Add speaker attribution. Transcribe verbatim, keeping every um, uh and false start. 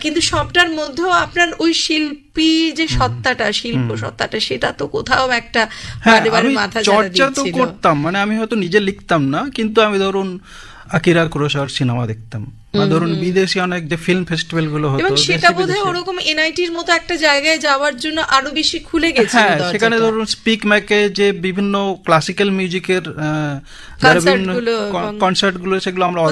Speaker 1: কিন্তু সবটার মধ্যেও আপনার ওই শিল্পী যে সত্তাটা, শিল্প সত্তাটা, সেটা তো কোথাও একটা বারে বারে মাথা ঝাড়া দিচ্ছিল।
Speaker 2: চর্চা তো করতাম, মানে আমি হয়তো নিজে লিখতাম না, কিন্তু আমি ধরুন আকিরা কুরোসাওয়ার সিনেমা দেখতাম, বা ধরুন বিদেশি অনেক যে ফিল্ম ফেস্টিভ্যাল গুলো হতো,
Speaker 1: এবং সেটা বোধহয় ওরকম এনআইটির মতো একটা জায়গায় যাওয়ার জন্য আরো বেশি খুলে গেছে।
Speaker 2: হ্যাঁ, সেখানে ধরুন স্পিক ম্যাকে যে বিভিন্ন ক্লাসিক্যাল মিউজিকের কনসার্ট গুলো, সেগুলো আমরা